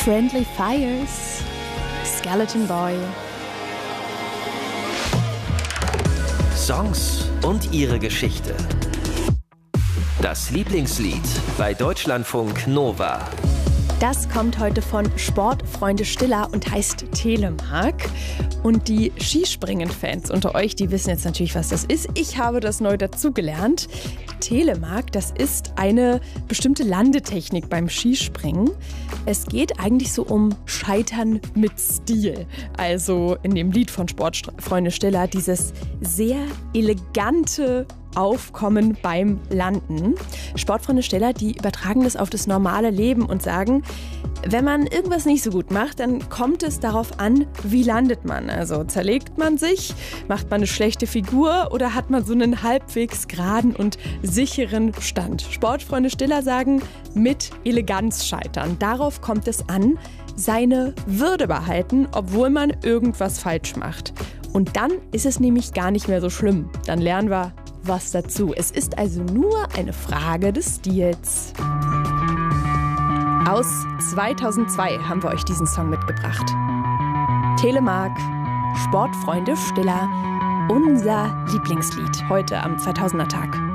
Friendly Fires, Skeleton Boy. Songs und ihre Geschichte. Das Lieblingslied bei Deutschlandfunk Nova. Das kommt heute von Sportfreunde Stiller und heißt Telemark. Und die Skispringen-Fans unter euch, die wissen jetzt natürlich, was das ist. Ich habe das neu dazugelernt. Telemark, das ist eine bestimmte Landetechnik beim Skispringen. Es geht eigentlich so um Scheitern mit Stil. Also in dem Lied von Sportfreunde Stiller dieses sehr elegante Aufkommen beim Landen. Sportfreunde Stiller, die übertragen das auf das normale Leben und sagen, wenn man irgendwas nicht so gut macht, dann kommt es darauf an, wie landet man. Also zerlegt man sich, macht man eine schlechte Figur oder hat man so einen halbwegs geraden und sicheren Stand. Sportfreunde Stiller sagen, mit Eleganz scheitern. Darauf kommt es an, seine Würde behalten, obwohl man irgendwas falsch macht. Und dann ist es nämlich gar nicht mehr so schlimm. Dann lernen wir was dazu. Es ist also nur eine Frage des Stils. Aus 2002 haben wir euch diesen Song mitgebracht. Telemark, Sportfreunde Stiller, unser Lieblingslied heute am 2000er Tag.